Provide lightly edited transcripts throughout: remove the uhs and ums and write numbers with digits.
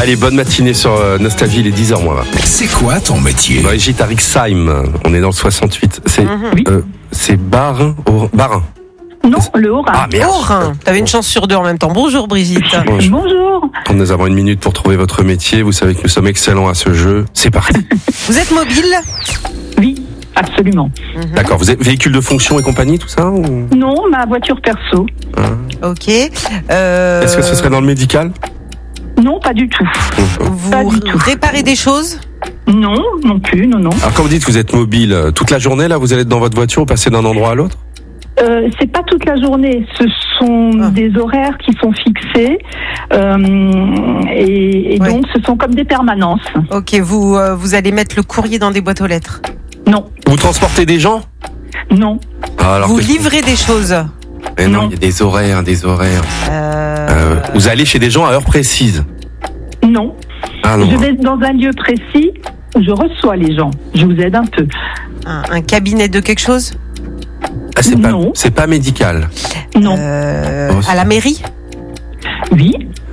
Allez, bonne matinée sur Nostalgie, il est 10h moins là. C'est quoi ton métier? Brigitte Arixheim, on est dans le 68. C'est Barin. Non, le Haut-Rhin. Ah merde. Haut-Rhin. T'avais une chance sur deux en même temps. Bonjour Brigitte. Bonjour. Nous avons une minute pour trouver votre métier. Vous savez que nous sommes excellents à ce jeu. C'est parti. Vous êtes mobile? Oui, absolument. D'accord, vous êtes véhicule de fonction et compagnie, tout ça ou... Non, ma voiture perso. Ok. Est-ce que ce serait dans le médical? Non, pas du tout. Pas Vous du tout. réparez des choses? Non, non plus, non. Alors quand vous dites que vous êtes mobile, toute la journée là, vous allez être dans votre voiture ou passer d'un endroit à l'autre? C'est pas toute la journée. Ce sont des horaires qui sont fixés et Ouais. donc ce sont comme des permanences. Ok, vous allez mettre le courrier dans des boîtes aux lettres. Non, Vous transportez des gens? non, Alors Vous que- livrez des choses. Eh non, Non. il y a des horaires. Vous allez chez des gens à heure précise. non. Ah non. Je vais dans un lieu précis où je reçois les gens. Je vous aide un peu. Un cabinet de quelque chose? Ah, Non. c'est pas médical. Non. À la mairie? Oui,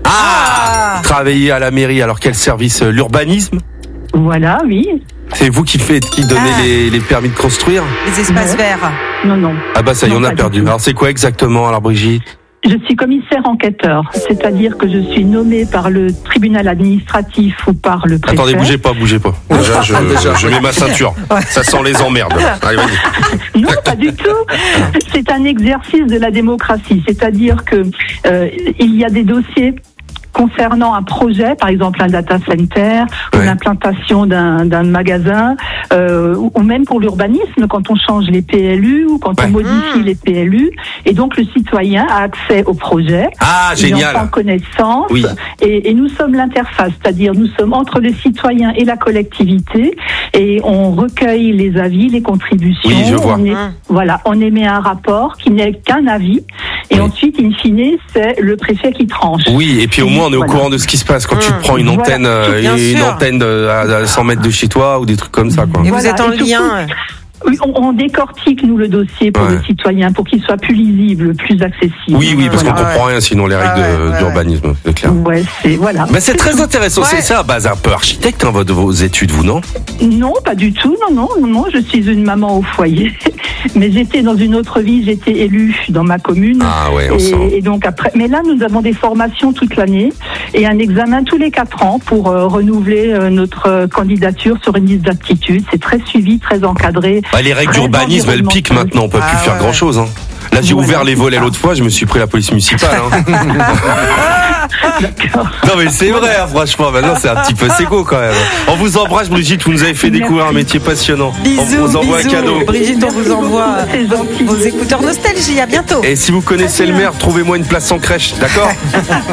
Travailler à la mairie, alors quel service? L'urbanisme? voilà, oui. C'est vous qui donnez les permis de construire? Les espaces Non. verts? Non. Ah bah ça y est, Non, on a pas du perdu. tout. Alors c'est quoi exactement alors Brigitte? Je suis commissaire enquêteur, c'est-à-dire que je suis nommée par le tribunal administratif ou par le préfet. Attendez, bougez pas. Déjà, je mets ma ceinture. Ça sent les emmerdes. Allez, vas-y. Non, pas du tout. C'est un exercice de la démocratie, c'est-à-dire que il y a des dossiers concernant un projet, par exemple un data center, ou Ouais. l'implantation d'un magasin, ou même pour l'urbanisme, quand on change les PLU ou quand Ouais. on modifie les PLU. Et donc le citoyen a accès au projet. Ah, Il en génial. prend connaissance. Oui. Et nous sommes l'interface, c'est-à-dire nous sommes entre le citoyen et la collectivité et on recueille les avis, les contributions. Oui, je vois. On émet un rapport qui n'est qu'un avis et Oui. ensuite, in fine, c'est le préfet qui tranche. Oui, et puis au moins on est au Voilà. courant de ce qui se passe quand tu prends une Voilà. antenne, Bien sûr. à 100 mètres de chez toi ou des trucs comme ça, quoi. Et vous Voilà, êtes en et surtout- lien? Oui, on décortique, nous, le dossier pour Ouais. le citoyen, pour qu'il soit plus lisible, plus accessible. Oui, parce qu'on Voilà. comprend rien sinon les règles Ouais. d'urbanisme, c'est clair. Ouais, voilà. Mais c'est très intéressant, Ouais. c'est ça à base un peu architecte, vos études, vous, non? Non, pas du tout. Non. Je suis une maman au foyer. Mais j'étais dans une autre vie, j'étais élue dans ma commune. Ah ouais, on sent. Et donc après, mais là nous avons des formations toute l'année et un examen tous les 4 ans pour renouveler notre candidature sur une liste d'aptitudes. C'est très suivi, très encadré. Bah, les règles Très d'urbanisme, elles piquent environnemental. maintenant, on peut plus Ah, faire ouais. grand chose. Là, j'ai Voilà, ouvert les c'est volets ça. l'autre fois, je me suis pris la police municipale. D'accord. Non mais c'est vrai, franchement, maintenant c'est un petit peu séco quand même. On vous embrasse Brigitte, vous nous avez fait découvrir un métier passionnant. On Bisous, vous envoie bisous. un cadeau. Brigitte, on vous envoie C'est gentil. vos écouteurs Nostalgie. À bientôt. Et si vous connaissez le maire, trouvez-moi une place sans crèche, d'accord?